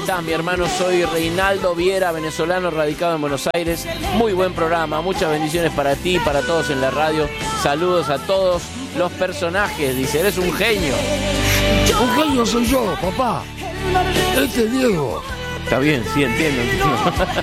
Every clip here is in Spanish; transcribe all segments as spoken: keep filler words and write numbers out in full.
estás, mi hermano? Soy Reinaldo Viera, venezolano radicado en Buenos Aires. Muy buen programa, muchas bendiciones para ti, para todos en la radio. Saludos a todos los personajes, dice, eres un genio. Un genio soy yo, papá. Este es Diego. Está bien, sí, entiendo, entiendo.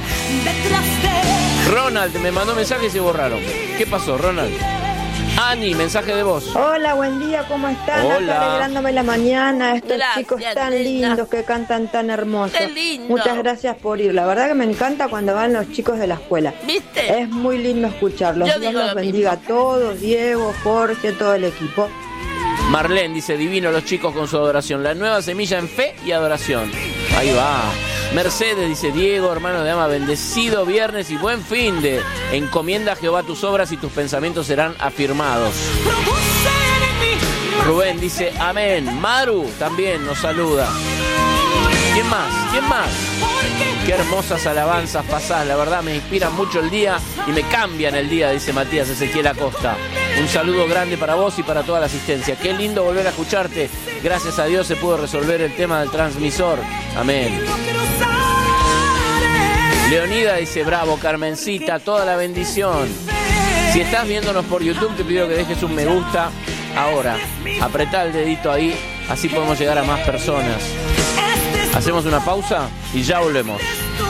Ronald me mandó mensajes y se borraron. ¿Qué pasó, Ronald? Ani, mensaje de voz. Hola, buen día, ¿cómo están? Hola. Acá alegrándome la mañana, estos Gracias, chicos tan linda. lindos que cantan tan hermosos. Qué lindo. Muchas gracias por ir. La verdad que me encanta cuando van los chicos de la escuela. ¿Viste? Es muy lindo escucharlos. Yo Dios digo los lo bendiga mismo. a todos, Diego, Jorge, todo el equipo. Marlene dice, divino los chicos con su adoración. La nueva semilla en fe y adoración. Ahí va. Mercedes dice, Diego, hermano de ama, bendecido viernes y buen fin de. Encomienda a Jehová tus obras y tus pensamientos serán afirmados. Rubén dice, amén. Maru también nos saluda. ¿Quién más? ¿Quién más? Qué hermosas alabanzas pasás, la verdad me inspiran mucho el día y me cambian el día, dice Matías Ezequiel Acosta. Un saludo grande para vos y para toda la asistencia. Qué lindo volver a escucharte. Gracias a Dios se pudo resolver el tema del transmisor. Amén. Leonida dice, bravo, Carmencita, toda la bendición. Si estás viéndonos por YouTube, te pido que dejes un me gusta ahora. Apretá el dedito ahí, así podemos llegar a más personas. Hacemos una pausa y ya volvemos.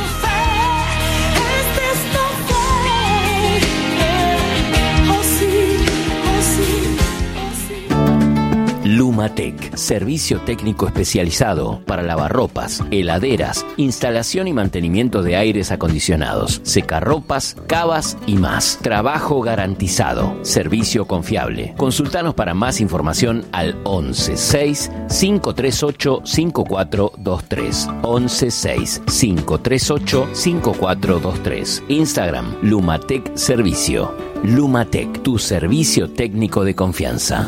Lumatec, servicio técnico especializado para lavarropas, heladeras, instalación y mantenimiento de aires acondicionados, secarropas, cavas y más. Trabajo garantizado, servicio confiable. Consultanos para más información al once seis cinco tres ocho cinco cuatro dos tres. once seis cinco tres ocho cinco cuatro dos tres. Instagram, Lumatec Servicio. Lumatec, tu servicio técnico de confianza.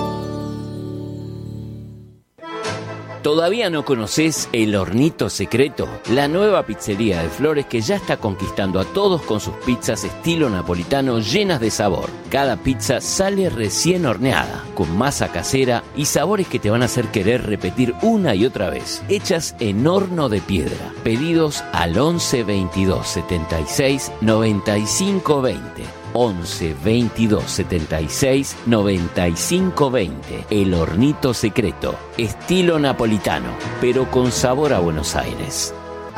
¿Todavía no conoces El Hornito Secreto? La nueva pizzería de Flores que ya está conquistando a todos con sus pizzas estilo napolitano llenas de sabor. Cada pizza sale recién horneada, con masa casera y sabores que te van a hacer querer repetir una y otra vez. Hechas en horno de piedra. Pedidos al once veintidós setenta y seis noventa y cinco veinte. once veintidós setenta y seis noventa y cinco veinte. El Hornito Secreto, estilo napolitano, pero con sabor a Buenos Aires.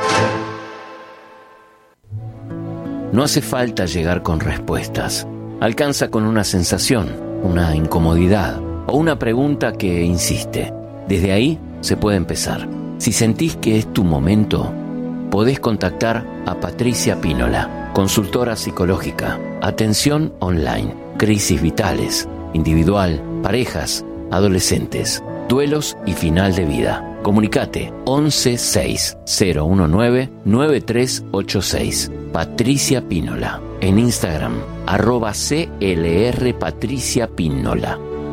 No hace falta llegar con respuestas. Alcanza con una sensación, una incomodidad o una pregunta que insiste. Desde ahí se puede empezar. Si sentís que es tu momento, podés contactar a Patricia Pínola, consultora psicológica, atención online, crisis vitales, individual, parejas, adolescentes, duelos y final de vida. Comunicate once seis cero uno nueve nueve tres ocho seis. Patricia Pínola. En Instagram, arroba C L R Patricia Pínola.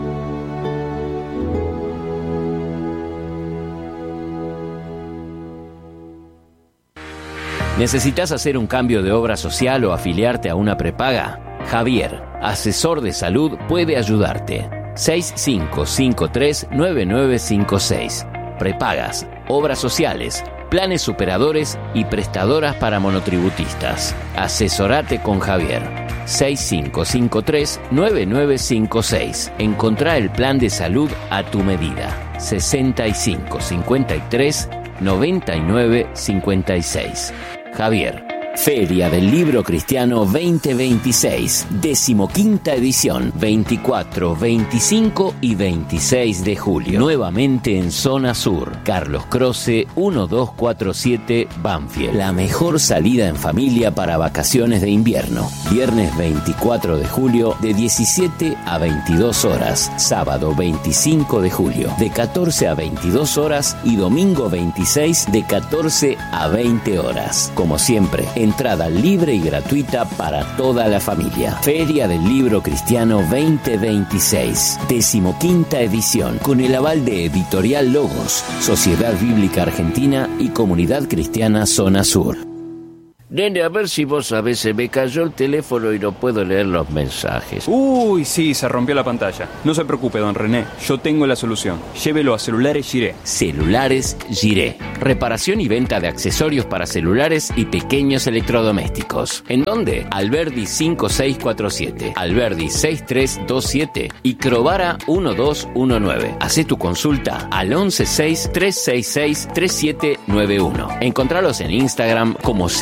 ¿Necesitas hacer un cambio de obra social o afiliarte a una prepaga? Javier, asesor de salud, puede ayudarte. seis cinco cinco tres nueve nueve cinco seis. Prepagas, obras sociales, planes superadores y prestadoras para monotributistas. Asesorate con Javier. seis cinco cinco tres nueve nueve cinco seis. Encontrá el plan de salud a tu medida. sesenta y cinco cincuenta y tres noventa y nueve cincuenta y seis. Javier. Feria del Libro Cristiano veinte veintiséis, decimoquinta edición, veinticuatro, veinticinco y veintiséis de julio. Nuevamente en Zona Sur, Carlos Croce, doce cuarenta y siete, Banfield. La mejor salida en familia para vacaciones de invierno. Viernes veinticuatro de julio, de diecisiete a veintidós horas. Sábado veinticinco de julio, de catorce a veintidós horas. Y domingo veintiséis, de catorce a veinte horas. Como siempre, entrada libre y gratuita para toda la familia. Feria del Libro Cristiano veinte veintiséis, decimoquinta edición, con el aval de Editorial Logos, Sociedad Bíblica Argentina y Comunidad Cristiana Zona Sur. Nene, a ver si vos sabés, se me cayó el teléfono y no puedo leer los mensajes. Uy, sí, se rompió la pantalla. No se preocupe, don René, yo tengo la solución. Llévelo a Celulares Giré. Celulares Giré. Reparación y venta de accesorios para celulares y pequeños electrodomésticos. ¿En dónde? Alberdi cinco seis cuatro siete, Alberdi seis tres dos siete y Crovara uno dos uno nueve. Hacé tu consulta al once seis tres seis seis tres siete nueve uno. Encontralos en Instagram como